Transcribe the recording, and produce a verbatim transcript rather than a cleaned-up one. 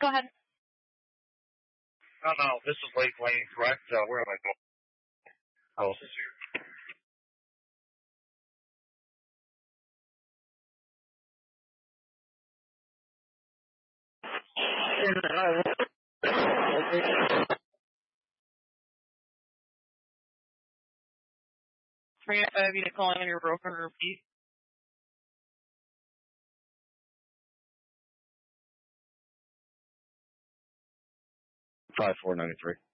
Go ahead. No, no, this is Lake Lane, correct? Uh, where am I going? House is here. Three five unit calling on your broker. Repeat. Five four ninety three.